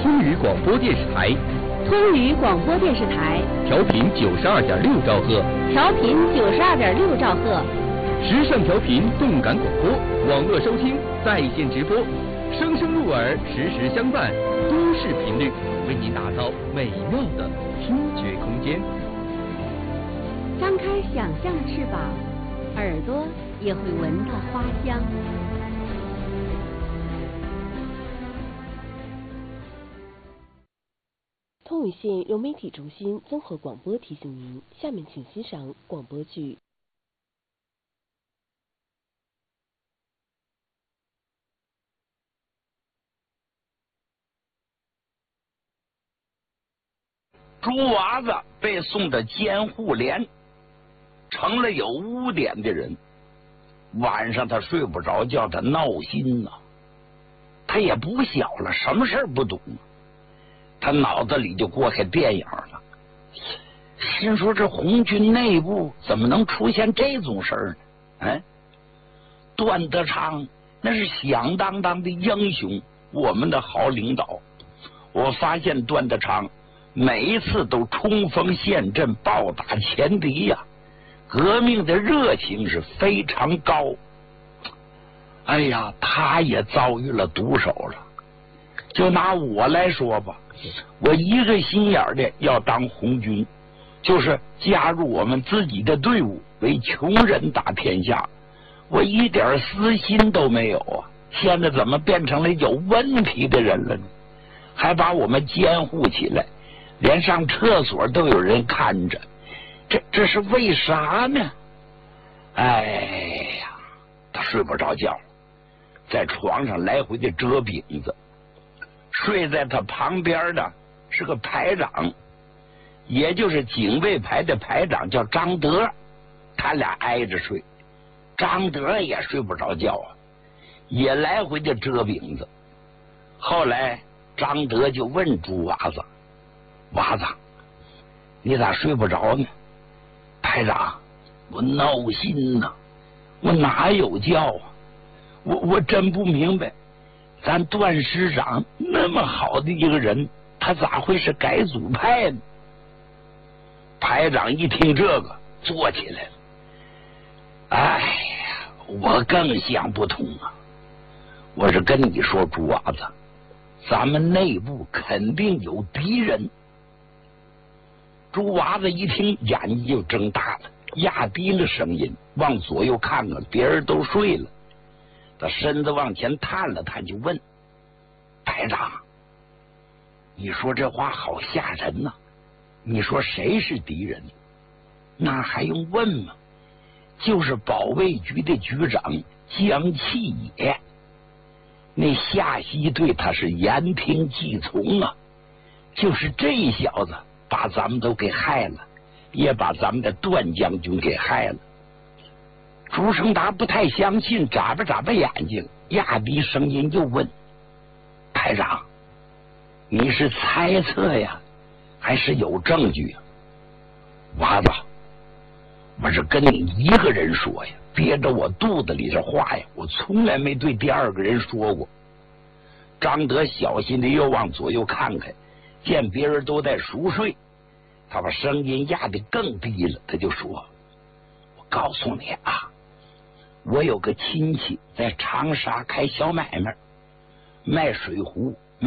通语广播电视台， 通语广播电视台， 调频92.6兆赫， 调频92.6兆赫， 时尚调频，动感广播，网络收听，在线直播，声声入耳，时时相伴，都市频率，为您打造美妙的听觉空间。 张开想象的翅膀，耳朵也会闻到花香。 通语线融媒体中心综合广播提醒您，下面请欣赏广播剧。 猪娃子被送到监护连，成了有污点的人。晚上他睡不着觉，他闹心呐。他也不小了，什么事不懂。他脑子里就过开电影了，心说这红军内部怎么能出现这种事儿呢？哎，段德昌那是响当当的英雄，我们的好领导。我发现段德昌每一次都冲锋陷阵，暴打前敌呀，革命的热情是非常高。哎呀，他也遭遇了毒手了。就拿我来说吧，我一个心眼的要当红军，就是加入我们自己的队伍，为穷人打天下。我一点私心都没有啊！现在怎么变成了有问题的人了呢？还把我们监护起来，连上厕所都有人看着，这是为啥呢？哎呀，他睡不着觉，在床上来回的折饼子。睡在他旁边的是个排长，也就是警卫排的排长，叫张德，他俩挨着睡。张德也睡不着觉啊，也来回的折饼子。后来张德就问猪娃子：“娃子，你咋睡不着呢？”排长，我闹心呐，我哪有觉啊？我真不明白。咱段师长那么好的一个人，他咋会是改组派呢？排长一听这个，坐起来了。哎呀，我更想不通啊！我是跟你说，猪娃子，咱们内部肯定有敌人。猪娃子一听，眼睛就睁大了，压低了声音，往左右看看，别人都睡了。他身子往前探了探，就问排长：“你说这话好吓人呐！你说谁是敌人？那还用问吗？就是保卫局的局长江启野。那夏曦对他是言听计从啊，就是这小子把咱们都给害了，也把咱们的段将军给害了。”朱生达不太相信，眨巴眨巴眼睛，压低声音又问：“排长，你是猜测呀，还是有证据呀？”娃子，我是跟你一个人说呀，憋着我肚子里的话呀，我从来没对第二个人说过。张德小心的又往左右看看，见别人都在熟睡，他把声音压得更低了，他就说：“我告诉你啊，我有个亲戚在长沙开小买卖，卖水壶，